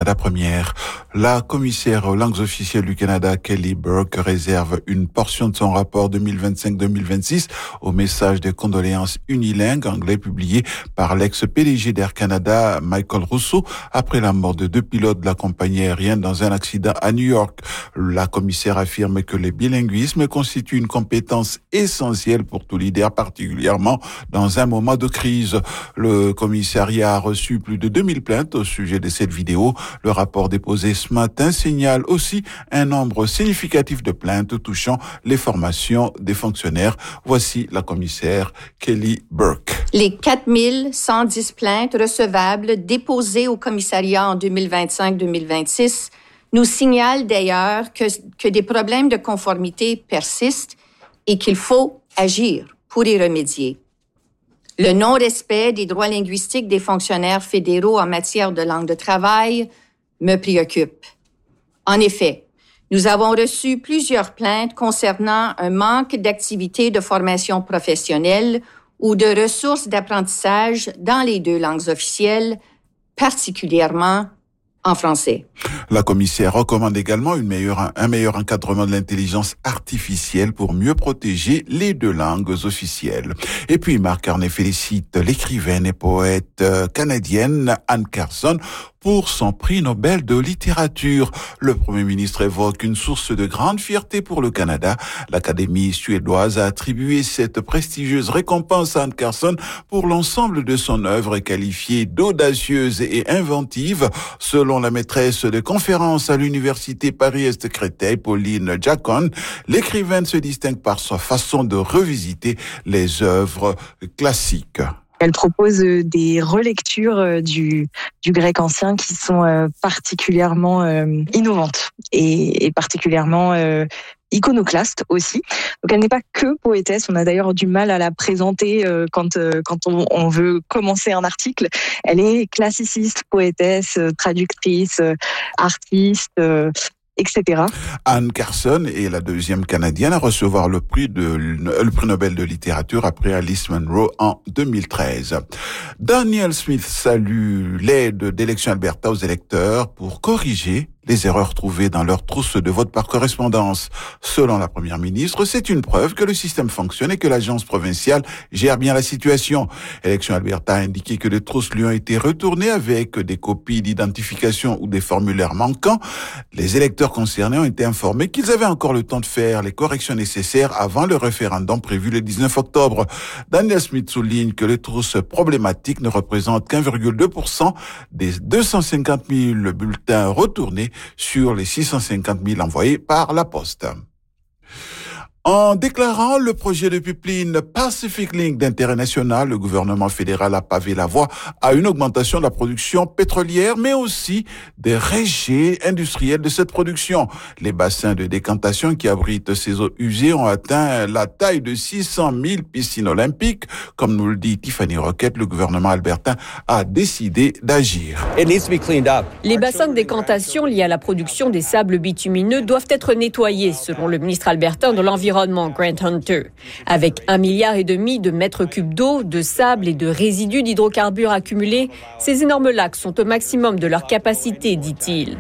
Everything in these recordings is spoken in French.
Canada première. La commissaire aux langues officielles du Canada, Kelly Burke, réserve une portion de son rapport 2025-2026 au message de condoléances unilingue anglais publié par l'ex-PDG d'Air Canada, Michael Rousseau, après la mort de 2 pilotes de la compagnie aérienne dans un accident à New York. La commissaire affirme que le bilinguisme constitue une compétence essentielle pour tout leader, particulièrement dans un moment de crise. Le commissariat a reçu plus de 2000 plaintes au sujet de cette vidéo. Le rapport déposé ce matin signale aussi un nombre significatif de plaintes touchant les formations des fonctionnaires. Voici la commissaire Kelly Burke. Les 4110 plaintes recevables déposées au commissariat en 2025-2026 nous signalent d'ailleurs que des problèmes de conformité persistent et qu'il faut agir pour y remédier. Le non-respect des droits linguistiques des fonctionnaires fédéraux en matière de langue de travail me préoccupe. En effet, nous avons reçu plusieurs plaintes concernant un manque d'activités de formation professionnelle ou de ressources d'apprentissage dans les 2 langues officielles, particulièrement en français. La commissaire recommande également un meilleur encadrement de l'intelligence artificielle pour mieux protéger les 2 langues officielles. Et puis, Marc Carnet félicite l'écrivaine et poète canadienne Anne Carson pour son prix Nobel de littérature. Le Premier ministre évoque une source de grande fierté pour le Canada. L'Académie suédoise a attribué cette prestigieuse récompense à Anne Carson pour l'ensemble de son œuvre qualifiée d'audacieuse et inventive. Selon la maîtresse de conférence à l'Université Paris-Est-Créteil, Pauline Jacon, l'écrivaine se distingue par sa façon de revisiter les œuvres classiques. Elle propose des relectures du grec ancien qui sont particulièrement innovantes et particulièrement iconoclaste aussi. Donc elle n'est pas que poétesse, on a d'ailleurs du mal à la présenter quand on veut commencer un article. Elle est classiciste, poétesse, traductrice, artiste, etc. Anne Carson est la 2e Canadienne à recevoir le prix Nobel de littérature après Alice Munro en 2013. Daniel Smith salue l'aide d'Élections Alberta aux électeurs pour corriger les erreurs trouvées dans leur trousse de vote par correspondance. Selon la première ministre, c'est une preuve que le système fonctionne et que l'agence provinciale gère bien la situation. Élections Alberta a indiqué que les trousses lui ont été retournées avec des copies d'identification ou des formulaires manquants. Les électeurs concernés ont été informés qu'ils avaient encore le temps de faire les corrections nécessaires avant le référendum prévu le 19 octobre. Daniel Smith souligne que les trousses problématiques ne représentent qu'1,2% des 250 000 bulletins retournés sur les 650 000 envoyés par la poste. En déclarant le projet de pipeline Pacific Link d'intérêt national, le gouvernement fédéral a pavé la voie à une augmentation de la production pétrolière, mais aussi des rejets industriels de cette production. Les bassins de décantation qui abritent ces eaux usées ont atteint la taille de 600 000 piscines olympiques. Comme nous le dit Tiffany Roquette, le gouvernement albertain a décidé d'agir. Les bassins de décantation liés à la production des sables bitumineux doivent être nettoyés, selon le ministre albertain de l'Environnement, Grant Hunter. Avec 1,5 milliard de mètres cubes d'eau, de sable et de résidus d'hydrocarbures accumulés, ces énormes lacs sont au maximum de leur capacité, dit-il.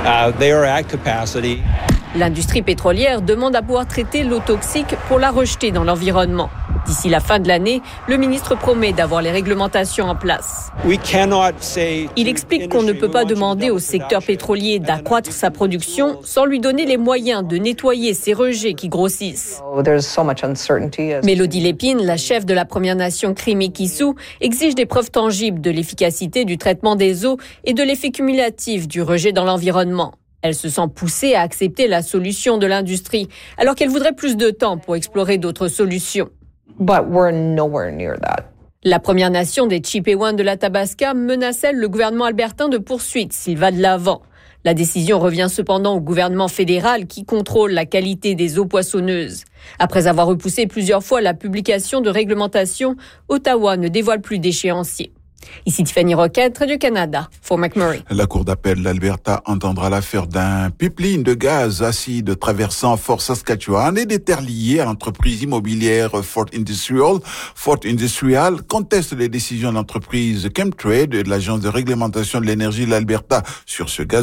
L'industrie pétrolière demande à pouvoir traiter l'eau toxique pour la rejeter dans l'environnement. D'ici la fin de l'année, le ministre promet d'avoir les réglementations en place. Il explique qu'on ne peut pas demander au secteur pétrolier d'accroître sa production sans lui donner les moyens de nettoyer ces rejets qui grossissent. Mélodie Lépine, la chef de la Première Nation Crimi-Kissou, exige des preuves tangibles de l'efficacité du traitement des eaux et de l'effet cumulatif du rejet dans l'environnement. Elle se sent poussée à accepter la solution de l'industrie, alors qu'elle voudrait plus de temps pour explorer d'autres solutions. La Première Nation des Chipewyan de l'Athabasca menace, elle, le gouvernement albertain de poursuite s'il va de l'avant. La décision revient cependant au gouvernement fédéral qui contrôle la qualité des eaux poissonneuses. Après avoir repoussé plusieurs fois la publication de réglementations, Ottawa ne dévoile plus d'échéancier. Ici Tiffany Roquette, Radio Canada, Fort McMurray. La Cour d'appel d'Alberta entendra l'affaire d'un pipeline de gaz acide traversant Fort Saskatchewan et des terres liées à l'entreprise immobilière Fort Industrial. Fort Industrial conteste les décisions de l'entreprise Chemtrade et de l'Agence de réglementation de l'énergie de l'Alberta sur ce gaz.